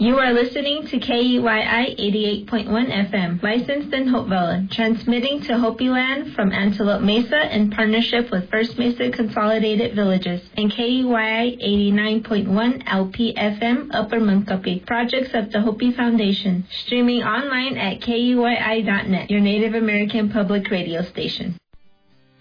You are listening to KEYI 88.1 FM, licensed in Hopevilla, transmitting to Hopi Land from Antelope Mesa in partnership with First Mesa Consolidated Villages, and KEYI 89.1 LP FM, Upper Munkapi, projects of the Hopi Foundation, streaming online at KEYI.net, your Native American public radio station.